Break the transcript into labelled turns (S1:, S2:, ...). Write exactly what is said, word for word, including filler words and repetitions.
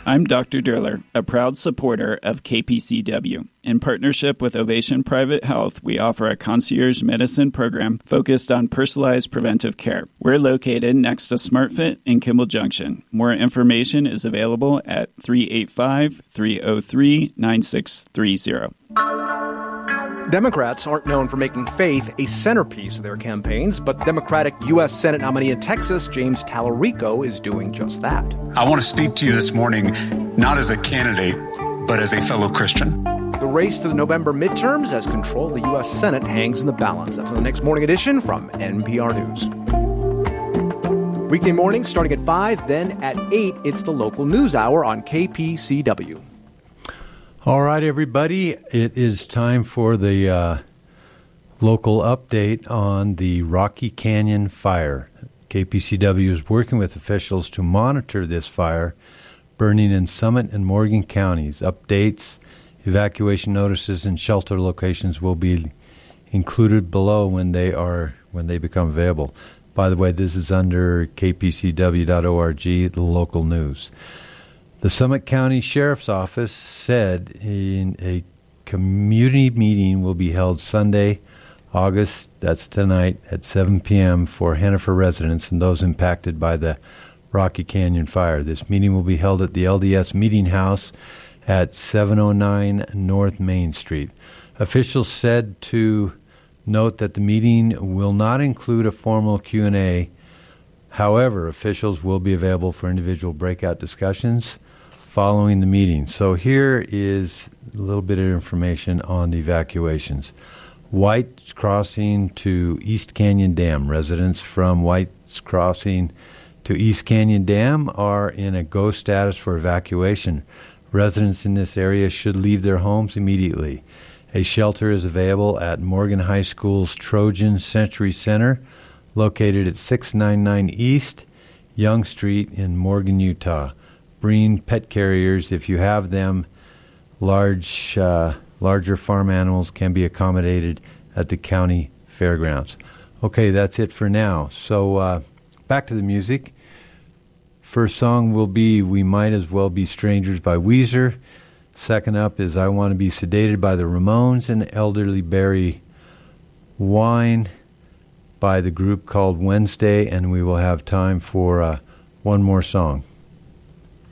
S1: I'm Doctor Durler, a proud supporter of K P C W. In partnership with Ovation Private Health, we offer a concierge medicine program focused on personalized preventive care. We're located next to SmartFit in Kimball Junction. More information is available at three eight five, three oh three, nine six three zero.
S2: Democrats aren't known for making faith a centerpiece of their campaigns, but Democratic U S Senate nominee in Texas, James Tallarico, is doing just that.
S3: I want to speak to you this morning, not as a candidate, but as a fellow Christian.
S2: The race to the November midterms as control of the U S Senate hangs in the balance. That's on the next morning edition from N P R News. Weekday mornings starting at five, then at eight, it's the local news hour on K P C W.
S4: All right, everybody, it is time for the uh, local update on the Rocky Canyon fire. K P C W is working with officials to monitor this fire burning in Summit and Morgan counties. Updates, evacuation notices, and shelter locations will be included below when they are when they become available. By the way, this is under k p c w dot org, the local news. The Summit County Sheriff's Office said in a community meeting will be held Sunday, August, that's tonight, at seven p.m. for Hennifer residents and those impacted by the Rocky Canyon fire. This meeting will be held at the L D S Meeting House at seven oh nine North Main Street. Officials said to note that the meeting will not include a formal Q and A. However, officials will be available for individual breakout discussions following the meeting. So here is a little bit of information on the evacuations. White's Crossing to East Canyon Dam. Residents from White's Crossing to East Canyon Dam are in a go status for evacuation. Residents in this area should leave their homes immediately. A shelter is available at Morgan High School's Trojan Century Center, located at six ninety-nine East Young Street in Morgan, Utah. Bring pet carriers if you have them. Large, uh, larger farm animals can be accommodated at the county fairgrounds. Okay, that's it for now. So uh, back to the music. First song will be We Might As Well Be Strangers by Weezer. Second up is I Want to Be Sedated by the Ramones, and Elderly Berry Wine by the group called Wednesday, and we will have time for uh, one more song.